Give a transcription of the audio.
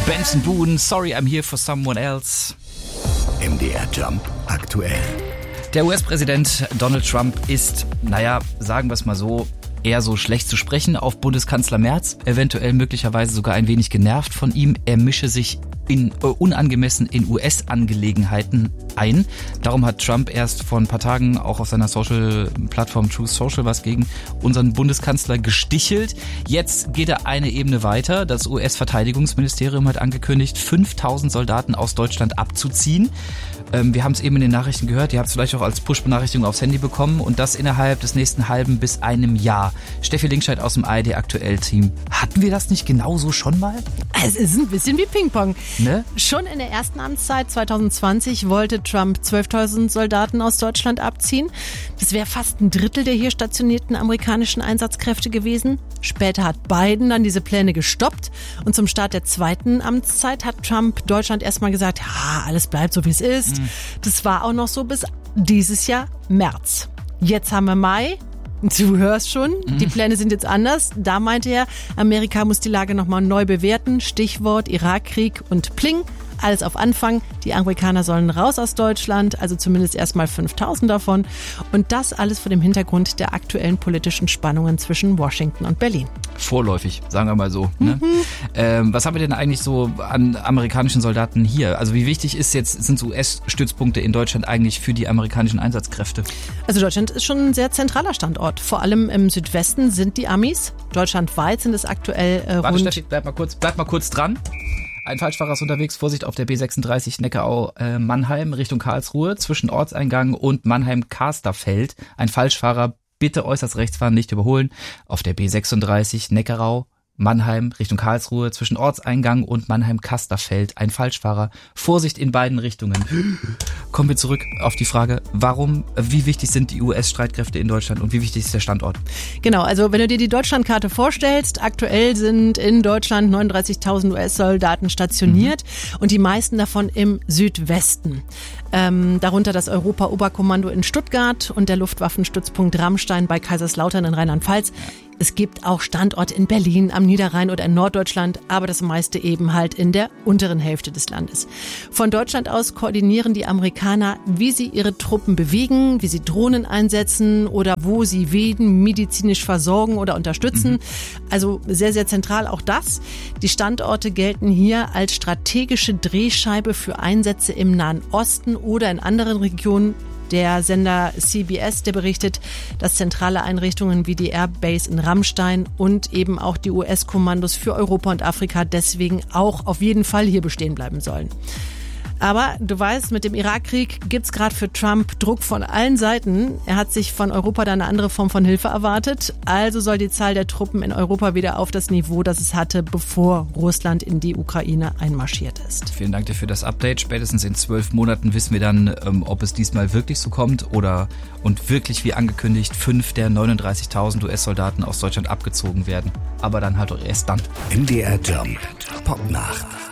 Benson Boone, Sorry I'm Here for Someone Else. MDR Jump aktuell. Der US-Präsident Donald Trump ist, sagen wir es mal so, eher so schlecht zu sprechen auf Bundeskanzler Merz, eventuell möglicherweise sogar ein wenig genervt von ihm. Er mische sich unangemessen in US-Angelegenheiten ein. Darum hat Trump erst vor ein paar Tagen auch auf seiner Social-Plattform Truth Social was gegen unseren Bundeskanzler gestichelt. Jetzt geht er eine Ebene weiter. Das US-Verteidigungsministerium hat angekündigt, 5.000 Soldaten aus Deutschland abzuziehen. Wir haben es eben in den Nachrichten gehört. Ihr habt es vielleicht auch als Push-Benachrichtigung aufs Handy bekommen. Und das innerhalb des nächsten halben bis einem Jahr. Steffi Linkscheid aus dem ARD-Aktuell-Team. Hatten wir das nicht genauso schon mal? Es ist ein bisschen wie Ping-Pong. Ne? Schon in der ersten Amtszeit 2020 wollte Trump 12.000 Soldaten aus Deutschland abziehen. Das wäre fast ein Drittel der hier stationierten amerikanischen Einsatzkräfte gewesen. Später hat Biden dann diese Pläne gestoppt. Und zum Start der zweiten Amtszeit hat Trump Deutschland erstmal gesagt, alles bleibt so, wie es ist. Das war auch noch so bis dieses Jahr März. Jetzt haben wir Mai. Du hörst schon, die Pläne sind jetzt anders. Da meinte er, Amerika muss die Lage nochmal neu bewerten. Stichwort Irakkrieg und Pling. Alles auf Anfang. Die Amerikaner sollen raus aus Deutschland, also zumindest erstmal 5.000 davon. Und das alles vor dem Hintergrund der aktuellen politischen Spannungen zwischen Washington und Berlin. Vorläufig, sagen wir mal so. Ne? Was haben wir denn eigentlich so an amerikanischen Soldaten hier? Also wie wichtig sind so US-Stützpunkte in Deutschland eigentlich für die amerikanischen Einsatzkräfte? Also Deutschland ist schon ein sehr zentraler Standort. Vor allem im Südwesten sind die Amis. Deutschlandweit sind es aktuell Warte, Steffi, bleib mal kurz dran. Ein Falschfahrer ist unterwegs, Vorsicht auf der B36 Neckarau-Mannheim Richtung Karlsruhe zwischen Ortseingang und Mannheim-Kasterfeld. Ein Falschfahrer, bitte äußerst rechts fahren, nicht überholen. Auf der B36 Neckarau Mannheim Richtung Karlsruhe zwischen Ortseingang und Mannheim-Kasterfeld. Ein Falschfahrer. Vorsicht in beiden Richtungen. Kommen wir zurück auf die Frage, wie wichtig sind die US-Streitkräfte in Deutschland und wie wichtig ist der Standort? Genau, also wenn du dir die Deutschlandkarte vorstellst, aktuell sind in Deutschland 39.000 US-Soldaten stationiert und die meisten davon im Südwesten. Darunter das Europa-Oberkommando in Stuttgart und der Luftwaffenstützpunkt Ramstein bei Kaiserslautern in Rheinland-Pfalz. Es gibt auch Standorte in Berlin, am Niederrhein oder in Norddeutschland, aber das meiste eben halt in der unteren Hälfte des Landes. Von Deutschland aus koordinieren die Amerikaner, wie sie ihre Truppen bewegen, wie sie Drohnen einsetzen oder wo sie wen medizinisch versorgen oder unterstützen. Also sehr, sehr zentral auch das. Die Standorte gelten hier als strategische Drehscheibe für Einsätze im Nahen Osten oder in anderen Regionen. Der Sender CBS, der berichtet, dass zentrale Einrichtungen wie die Airbase in Ramstein und eben auch die US-Kommandos für Europa und Afrika deswegen auch auf jeden Fall hier bestehen bleiben sollen. Aber du weißt, mit dem Irakkrieg gibt's gerade für Trump Druck von allen Seiten. Er hat sich von Europa da eine andere Form von Hilfe erwartet. Also soll die Zahl der Truppen in Europa wieder auf das Niveau, das es hatte, bevor Russland in die Ukraine einmarschiert ist. Vielen Dank dir für das Update. Spätestens in 12 Monaten wissen wir dann, ob es diesmal wirklich so kommt und wirklich wie angekündigt 5 der 39.000 US-Soldaten aus Deutschland abgezogen werden. Aber dann halt auch erst dann. MDR Jump Popnacht.